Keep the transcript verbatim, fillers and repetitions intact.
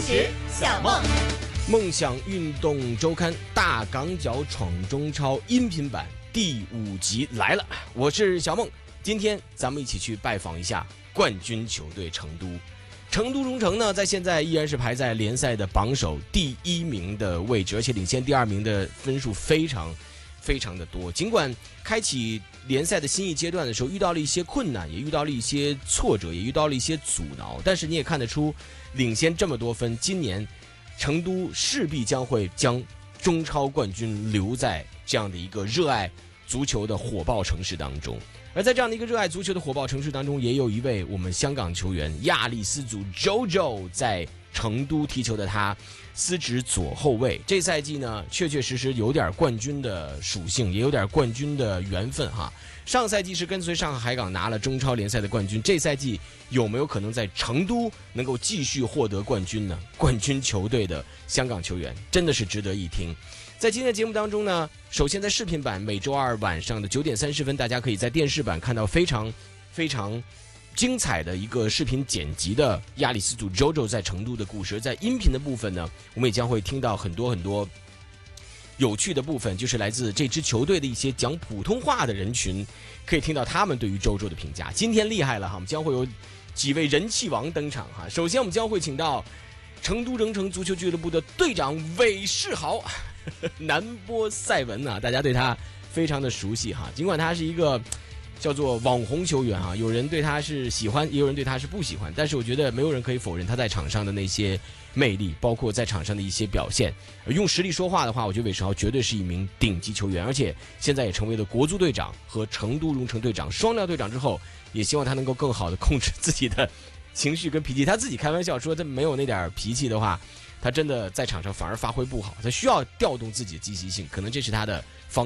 时小梦。 梦想运动周刊大港脚闯中超音频版第五集来了，我是小梦。今天咱们一起去拜访一下冠军球队成都。成都中城呢，在现在依然是排在联赛的榜首第一名的位置，而且领先第二名的分数非常非常的多。尽管开启联赛的新一阶段的时候遇到了一些困难，也遇到了一些挫折，也遇到了一些阻挠，但是你也看得出，领先这么多分，今年成都势必将会将中超冠军留在这样的一个热爱足球的火爆城市当中。而在这样的一个热爱足球的火爆城市当中，也有一位我们香港球员亚里斯祖 JoJo 在成都踢球的他，司职左后卫。这赛季呢，确确实实有点冠军的属性，也有点冠军的缘分哈。上赛季是跟随上海海港拿了中超联赛的冠军，这赛季有没有可能在成都能够继续获得冠军呢？冠军球队的香港球员真的是值得一听。在今天的节目当中呢，首先在视频版每周二晚上的九点三十分，大家可以在电视版看到非常非常精彩的一个视频剪辑的亚里斯祖 JoJo 在成都的故事。而在音频的部分呢，我们也将会听到很多很多有趣的部分，就是来自这支球队的一些讲普通话的人群，可以听到他们对于 JoJo 的评价。今天厉害了哈，我们将会有几位人气王登场哈。首先我们将会请到成都人城足球俱乐部的队长韦世豪，南波赛文啊，大家对他非常的熟悉哈。尽管他是一个叫做网红球员哈，有人对他是喜欢，也有人对他是不喜欢，但是我觉得没有人可以否认他在场上的那些魅力，包括在场上的一些表现。用实力说话的话，我觉得韦世豪绝对是一名顶级球员，而且现在也成为了国足队长和成都荣城队长双料队长之后，也希望他能够更好的控制自己的情绪跟脾气。他自己开玩笑说，他没有那点脾气的话，他真的在场上反而发挥不好，他需要调动自己的积极性，可能这是他的方